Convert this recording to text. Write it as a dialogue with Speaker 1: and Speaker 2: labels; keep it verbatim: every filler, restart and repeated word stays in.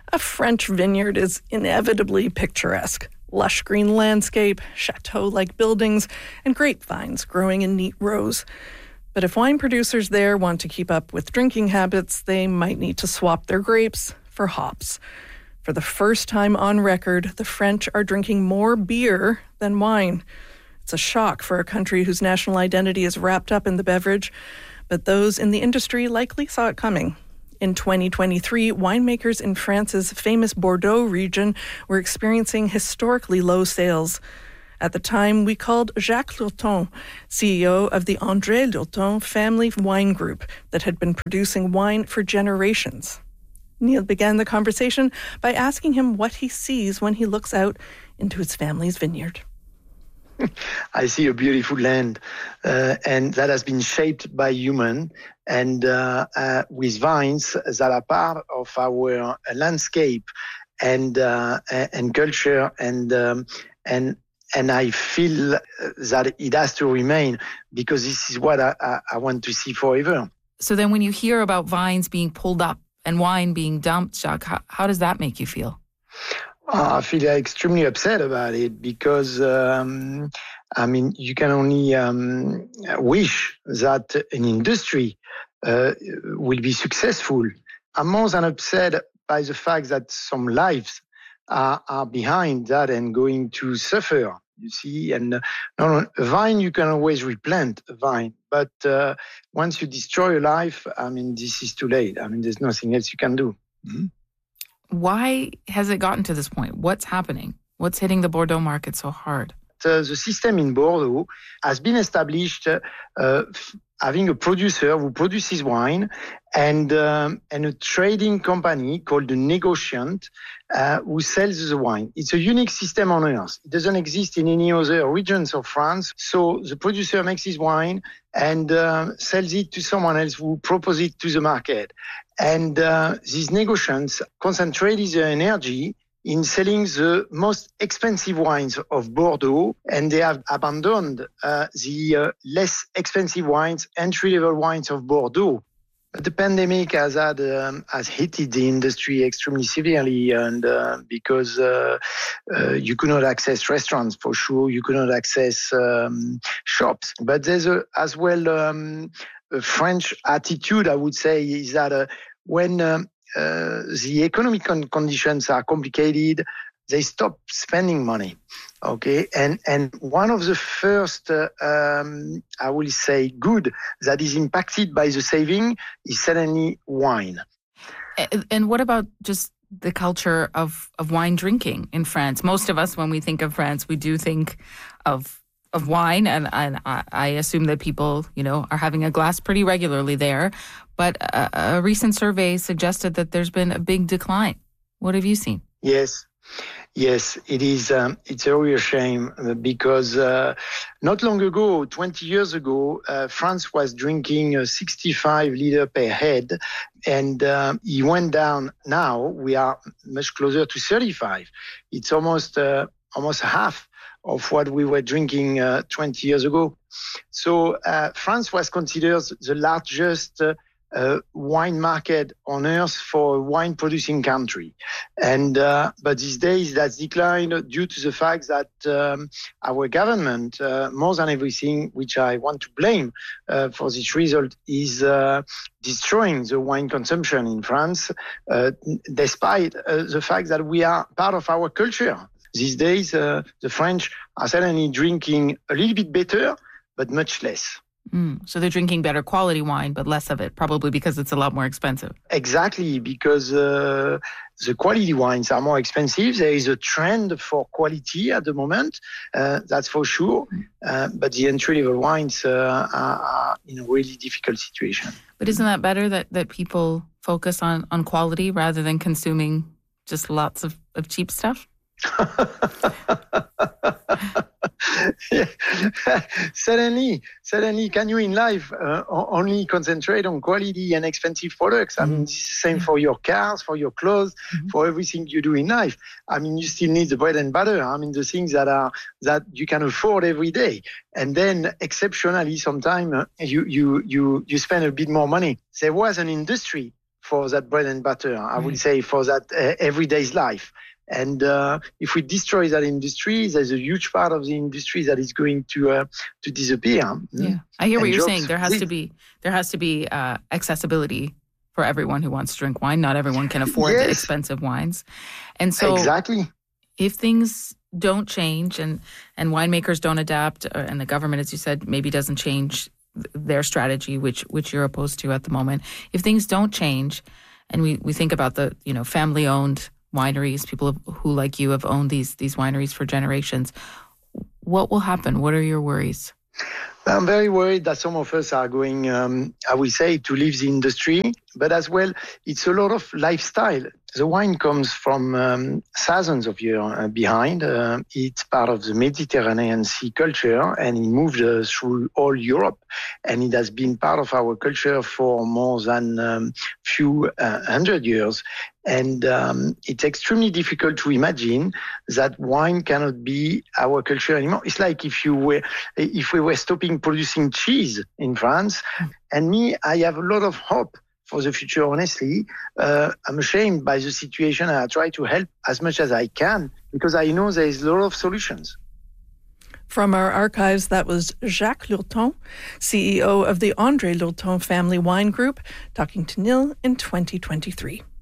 Speaker 1: A French vineyard is inevitably picturesque. Lush green landscape, chateau-like buildings, and grapevines growing in neat rows. But if wine producers there want to keep up with drinking habits, they might need to swap their grapes for hops. For the first time on record, the French are drinking more beer than wine. It's a shock for a country whose national identity is wrapped up in the beverage, but those in the industry likely saw it coming. In twenty twenty-three, winemakers in France's famous Bordeaux region were experiencing historically low sales. At the time, we called Jacques Lurton, C E O of the André Lurton family wine group that had been producing wine for generations. Neil began the conversation by asking him what he sees when he looks out into his family's vineyard.
Speaker 2: I see a beautiful land, uh, and that has been shaped by human, and uh, uh, with vines that are part of our landscape and uh, and culture, and um, and and I feel that it has to remain, because this is what I, I, I want to see forever.
Speaker 3: So then, when you hear about vines being pulled up and wine being dumped, Jacques, how, how does that make you feel?
Speaker 2: I feel extremely upset about it, because, um, I mean, you can only um, wish that an industry uh, will be successful. I'm more than upset by the fact that some lives are, are behind that and going to suffer, you see. And uh, no, no, a vine, you can always replant a vine. But uh, once you destroy a life, I mean, this is too late. I mean, there's nothing else you can do. Mm-hmm.
Speaker 3: Why has it gotten to this point? What's happening? What's hitting the Bordeaux market so hard?
Speaker 2: Uh, the system in Bordeaux has been established uh, f- having a producer who produces wine and um, and a trading company called the Negociant uh, who sells the wine. It's a unique system on earth. It doesn't exist in any other regions of France. So the producer makes his wine and uh, sells it to someone else who proposes it to the market. And uh, these Negociants concentrated their energy in selling the most expensive wines of Bordeaux, and they have abandoned uh, the uh, less expensive wines, entry-level wines of Bordeaux. But the pandemic has had um, has hit the industry extremely severely, and uh, because uh, uh, you could not access restaurants for sure, you could not access um, shops. But there's a, as well um, a French attitude, I would say, is that uh, when um, uh, the economic con- conditions are complicated, they stop spending money. Okay, and and one of the first, uh, um, I will say, good that is impacted by the saving is certainly wine.
Speaker 3: And what about just the culture of, of wine drinking in France? Most of us, when we think of France, we do think of of wine, and, and I, I assume that people, you know, are having a glass pretty regularly there. But a, a recent survey suggested that there's been a big decline. What have you seen?
Speaker 2: Yes. Yes, it is. Um, it's a real shame because uh, not long ago, twenty years ago, uh, France was drinking uh, sixty-five liter per head, and um, it went down. Now we are much closer to thirty-five. It's almost uh, almost half of what we were drinking uh, twenty years ago. So uh, France was considered the largest uh, Uh, wine market on earth for a wine producing country. And, uh, but these days that's declined due to the fact that um, our government, uh, more than everything, which I want to blame uh, for this result, is uh, destroying the wine consumption in France, uh, despite uh, the fact that we are part of our culture. These days, uh, the French are certainly drinking a little bit better, but much less.
Speaker 3: Mm, so they're drinking better quality wine, but less of it, probably because it's a lot more expensive.
Speaker 2: Exactly, because uh, the quality wines are more expensive. There is a trend for quality at the moment, uh, that's for sure. Uh, but the entry-level wines uh, are, are in a really difficult situation.
Speaker 3: But isn't that better that, that people focus on, on quality rather than consuming just lots of, of cheap stuff?
Speaker 2: Yeah. Certainly, certainly. Can you in life uh, only concentrate on quality and expensive products? I mean, it's the same for your cars, for your clothes, mm-hmm. for everything you do in life. I mean, you still need the bread and butter. I mean, the things that are that you can afford every day. And then, exceptionally, sometimes uh, you you you you spend a bit more money. There was an industry for that bread and butter. I
Speaker 3: Right.
Speaker 2: would say for that uh, everyday's life. And uh, if we destroy that industry, there's a huge part of the industry that is going to uh, to disappear.
Speaker 3: Yeah, I hear what
Speaker 2: And
Speaker 3: you're
Speaker 2: jobs
Speaker 3: saying. There has
Speaker 2: will-
Speaker 3: to be there has to be uh, accessibility for everyone who wants to drink wine. Not everyone can afford the
Speaker 2: Yes.
Speaker 3: expensive wines, and so
Speaker 2: Exactly.
Speaker 3: if things don't change and and winemakers don't adapt, uh, and the government, as you said, maybe doesn't change th- their strategy, which which you're opposed to at the moment. If things don't change, and we, we think about the you know family owned wineries, people who like you have owned these these wineries for generations, what will happen? What are your worries?
Speaker 2: I'm very worried that some of us are going, um, I will say, to leave the industry, but as well, it's a lot of lifestyle. The wine comes from um, thousands of years uh, behind. Uh, it's part of the Mediterranean Sea culture, and it moved uh, through all Europe, and it has been part of our culture for more than a um, few uh, hundred years. And um, it's extremely difficult to imagine that wine cannot be our culture anymore. It's like if you were, if we were stopping producing cheese in France. And me, I have a lot of hope for the future. Honestly, uh, I'm ashamed by the situation, and I try to help as much as I can because I know there is a lot of solutions.
Speaker 1: From our archives, that was Jacques Lurton, C E O of the André Lurton Family Wine Group, talking to Nil in twenty twenty-three.